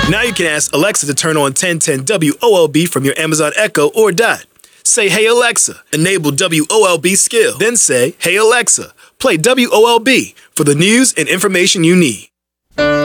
Now you can ask Alexa to turn on 1010 WOLB from your Amazon Echo or Dot. Say, "Hey Alexa, enable WOLB skill." Then say, "Hey Alexa, play WOLB for the news and information you need."